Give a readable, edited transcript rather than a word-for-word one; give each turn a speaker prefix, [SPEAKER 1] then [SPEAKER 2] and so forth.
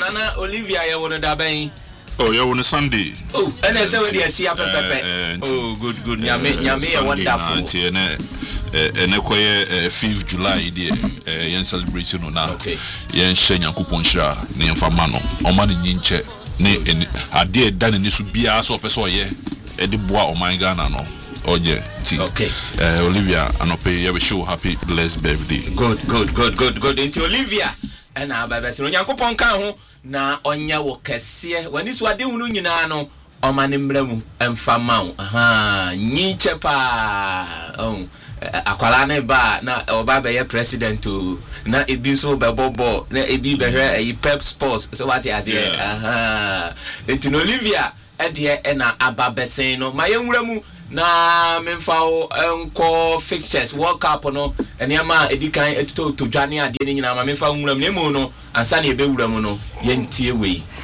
[SPEAKER 1] Nana Olivia ya wona da ben.
[SPEAKER 2] Oh, you on a Sunday.
[SPEAKER 1] Oh, and I say we dey share pepe. Oh, good. Nyame ya wonderful.
[SPEAKER 2] And a 5th July there yen celebration on now.
[SPEAKER 1] Okay.
[SPEAKER 2] Yen shen Yankupon Sha, name for Mano, or money ninche, ne a dear done in this would be as of a ye, Eddie Bois or my Ghana no. Oh yeah,
[SPEAKER 1] okay.
[SPEAKER 2] Olivia, and I'll pay you show happy blessed birthday.
[SPEAKER 1] Good. Into Olivia. And now by Bessie Yankupon Kaho, na onya wo kese. When this wade unu nyina no, o manimbremu emfa mawo. Aha, nyiche pa. Oh. Akwala na ba na oba be ye president o na ebi so be bobo na ebi be hwe pep sports so what is here aha etin Olivia e de na ababesen no mayenwuramu na memfa o enko fixtures World Cup no enema edikan etito to dwane ade ni nyina ma memfa nwuramu na mu no ansa na ebe wuramu no yentie wei